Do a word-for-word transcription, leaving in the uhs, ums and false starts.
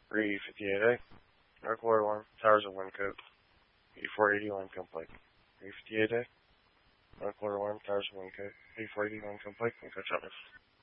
three fifty-eight A. North Quarter one, Towers of Wyncote. eighty-four eighty-one, complete. three fifty-eight A. North Quarter one, Towers of Wyncote. eighty-four eighty-one, complete. Can catch up.